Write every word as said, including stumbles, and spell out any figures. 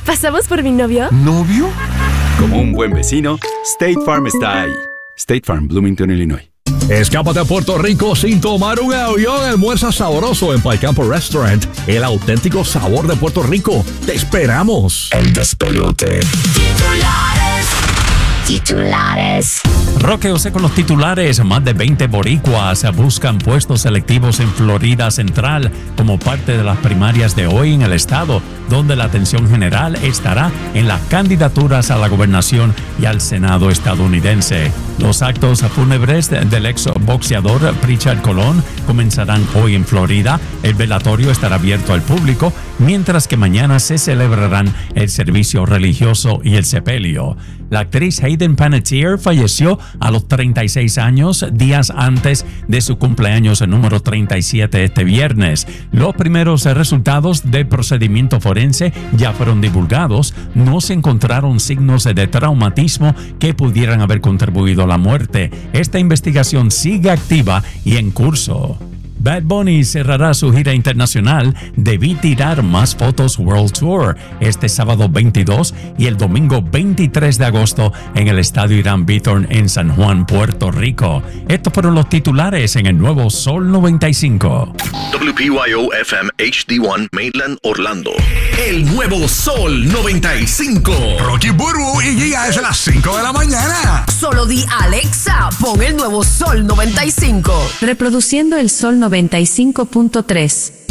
¿Pasamos por mi novio? ¿Novio? Como un buen vecino, State Farm está ahí. State Farm, Bloomington, Illinois. Escápate a Puerto Rico sin tomar un avión. Almuerza sabroso en Pike Campo Restaurant. El auténtico sabor de Puerto Rico. Te esperamos. El despelote. Titulares. Titulares. Roque José con los titulares. Más de veinte boricuas buscan puestos selectivos en Florida Central como parte de las primarias de hoy en el estado, donde la atención general estará en las candidaturas a la gobernación y al Senado estadounidense. Los actos fúnebres del ex boxeador Pritchard Colón comenzarán hoy en Florida. El velatorio estará abierto al público, mientras que mañana se celebrarán el servicio religioso y el sepelio. La actriz Hayden Panettiere falleció a los treinta y seis años, días antes de su cumpleaños número treinta y siete este viernes. Los primeros resultados del procedimiento forense ya fueron divulgados. No se encontraron signos de traumatismo que pudieran haber contribuido a la muerte. Esta investigación sigue activa y en curso. Bad Bunny cerrará su gira internacional Debí Tirar Más Fotos World Tour este sábado veintidós y el domingo veintitrés de agosto en el Estadio Irán Bithorn en San Juan, Puerto Rico. Estos fueron los titulares en el nuevo Sol noventa y cinco. W P Y O F M H D uno Maitland, Orlando. El nuevo Sol noventa y cinco. Rocky Burbu y Giga es a las cinco de la mañana. Solo di Alexa, pon el nuevo Sol noventa y cinco. Reproduciendo el Sol noventa y cinco punto tres.